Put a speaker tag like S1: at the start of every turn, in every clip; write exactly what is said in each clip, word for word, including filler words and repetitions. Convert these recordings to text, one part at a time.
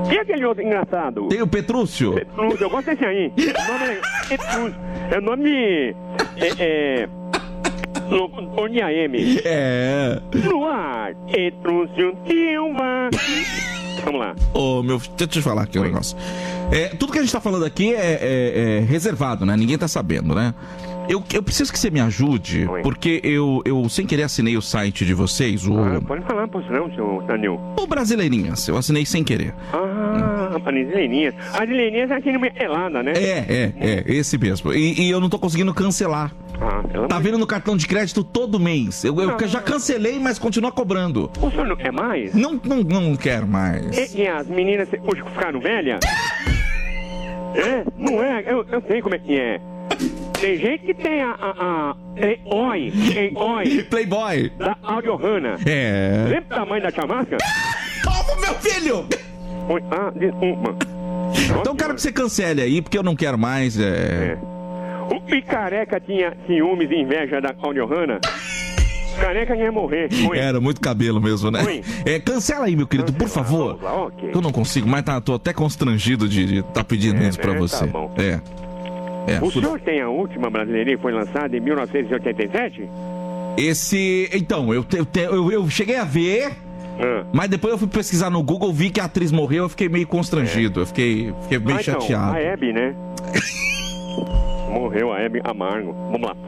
S1: E aquele outro engraçado?
S2: Tem o Petrúcio.
S1: Petrúcio, eu gosto desse aí. O nome é Petrúcio. É o nome... É... é... Locutor de A M.
S2: É.
S1: No ar, Petrúcio Silva. Vamos lá.
S2: Ô, meu, deixa eu te falar aqui um negócio. É, tudo que a gente tá falando aqui é, é, é reservado, né? Ninguém tá sabendo, né? Eu, eu preciso que você me ajude,
S1: Oi.
S2: porque eu, eu, sem querer, assinei o site de vocês, o...
S1: Ah, pode falar, posso não, seu Daniel?
S2: O Brasileirinhas, eu assinei sem querer.
S1: Ah, as Brasileirinhas. As Brasileirinhas é aquele meio pelada, né?
S2: É, é, é, esse mesmo. E, e eu não tô conseguindo cancelar.
S1: Ah, pelo
S2: Tá
S1: amor de
S2: vindo no cartão de crédito todo mês. Eu, eu
S1: Ah.
S2: já cancelei, mas continua cobrando.
S1: Deus. O senhor não quer mais?
S2: Não, não, não quero mais.
S1: E, e as meninas hoje ficaram velhas? É? Não é? Eu, eu sei como é que é. Tem gente que tem a... a, a é, oi, é, oi,
S2: Playboy.
S1: da Audiorama.
S2: É.
S1: Lembra do tamanho da chamasca?
S2: Toma, meu filho!
S1: Oi, ah, desculpa.
S2: Então eu quero que você cancele aí, porque eu não quero mais. É...
S1: É. O Picareca tinha ciúmes e inveja da Audiorama? Careca ia morrer. Oi.
S2: Era muito cabelo mesmo, né?
S1: Oi.
S2: É, cancela aí, meu querido, por favor.
S1: Vamos lá, ok.
S2: Eu não consigo, mas tá, tô até constrangido de estar tá pedindo
S1: É,
S2: isso pra
S1: né?
S2: você.
S1: Tá bom.
S2: É. É.
S1: O senhor tem a última Brasileirinha que foi lançada em mil novecentos e oitenta e sete?
S2: Esse. Então, eu, te- eu, te- eu, eu cheguei a ver,
S1: Ah.
S2: mas depois eu fui pesquisar no Google, vi que a atriz morreu, eu fiquei meio constrangido. Eu fiquei, fiquei meio
S1: Ah, então,
S2: chateado.
S1: a Hebe, né? Morreu a Hebe Amargo. Vamos lá.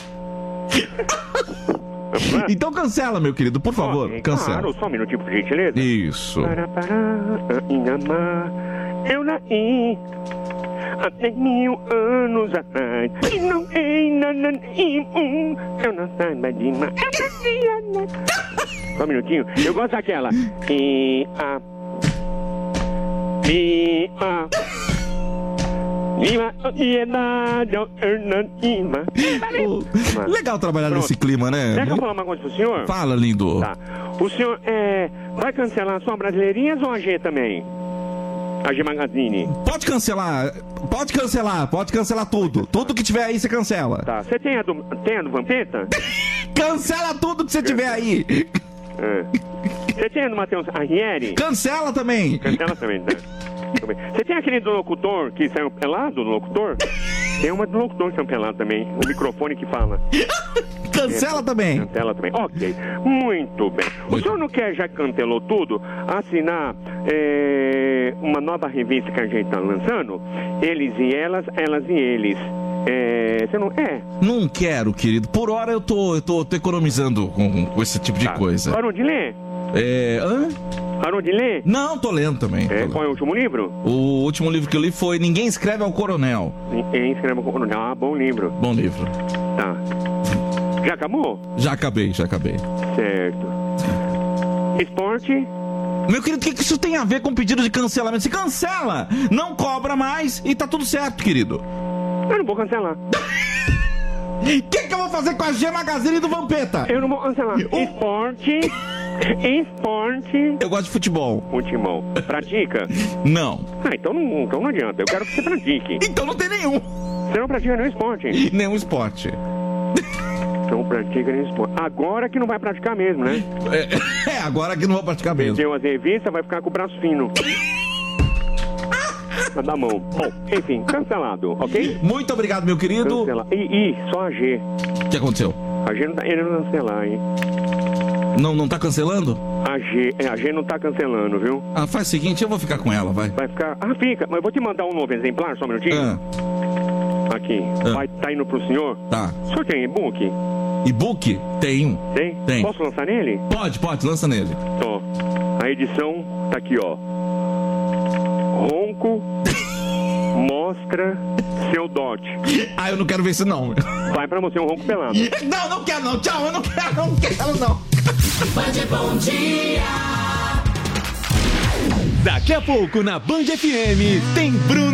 S1: Vamos lá?
S2: Então cancela, meu querido, por favor.
S1: Ok,
S2: Cancela.
S1: Claro, só um minutinho, por gentileza.
S2: Isso.
S1: Para, para, Inamar, eu nasci até mil anos atrás. E não ei, nananimum, eu não saiba de mais. Eu nasci, só um minutinho. Eu gosto daquela. E a. E a. Viva a sociedade alternativa.
S2: Ô, legal trabalhar
S1: Pronto.
S2: nesse clima, né?
S1: Quer que eu falar uma coisa pro senhor?
S2: Fala, lindo.
S1: Tá. O senhor é, vai cancelar só Brasileirinhas ou a G também? A G Magazine.
S2: Pode cancelar, pode cancelar, pode cancelar tudo. Tudo que tiver aí você cancela.
S1: Tá. Você tem a do, tem a do Vampeta?
S2: Cancela tudo que você tiver aí.
S1: É. Você tem a do Matheus Arrieri?
S2: Cancela também.
S1: Cancela também, tá? Tudo bem. Você tem aquele do locutor que saiu pelado do locutor? Tem uma do locutor que saiu pelado também. O microfone que fala.
S2: Cancela também.
S1: Cancela também. Ok. Muito bem. O
S2: Muito.
S1: senhor não quer, já que cancelou tudo, assinar é, uma nova revista que a gente tá lançando? Eles e elas, elas e eles. É, você não... É.
S2: Não quero, querido. Por hora eu tô, eu tô, tô economizando com, com esse tipo de
S1: Tá.
S2: coisa.
S1: Parou de ler?
S2: É. Hã?
S1: Parou de ler?
S2: Não, tô lendo também. tô
S1: É,
S2: lendo.
S1: qual é o último livro?
S2: O último livro que eu li foi Ninguém Escreve ao Coronel.
S1: Ninguém escreve com o Ah, bom livro.
S2: Bom livro.
S1: Tá. Já acabou?
S2: Já acabei, já acabei.
S1: Certo. Esporte?
S2: Meu querido, o que, que isso tem a ver com pedido de cancelamento? Se cancela, não cobra mais e tá tudo certo, querido.
S1: Eu não vou cancelar.
S2: O que, que eu vou fazer com a G Magazine do Vampeta?
S1: Eu não vou cancelar. Esporte. Esporte.
S2: Eu gosto de futebol.
S1: Futebol. Pratica?
S2: Não.
S1: Ah, então não, então não adianta. Eu quero que você pratique.
S2: Então não tem nenhum.
S1: Você não pratica nenhum esporte.
S2: Nenhum esporte.
S1: Não pratica nenhum esporte. Agora que não vai praticar mesmo, né?
S2: É, é, agora que não vou praticar mesmo.
S1: Deu as revistas, vai ficar com o braço fino. Da mão. Bom, enfim, cancelado, ok?
S2: Muito obrigado, meu querido.
S1: Cancela. E, e só a G.
S2: O que aconteceu?
S1: A G não tá querendo cancelar, hein?
S2: Não, não tá cancelando?
S1: A G, é, a G não tá cancelando, viu?
S2: Ah, faz o seguinte, eu vou ficar com ela, vai.
S1: Vai ficar. Ah, fica, mas eu vou te mandar um novo exemplar, só um minutinho.
S2: Ah,
S1: Aqui.
S2: Ah.
S1: Vai, tá indo pro senhor?
S2: tá.
S1: O senhor tem e-book?
S2: E-book? Tem.
S1: Tem?
S2: Tem.
S1: Posso lançar nele?
S2: Pode, pode, lança nele.
S1: Ó. A edição tá aqui, ó. Ronco mostra seu dote.
S2: Ah, eu não quero ver isso não.
S1: Vai pra você um ronco pelado.
S2: Não, não quero não. Tchau, eu não quero, não quero não.
S3: Band Bom Dia.
S4: Daqui a pouco na Band F M tem Bruno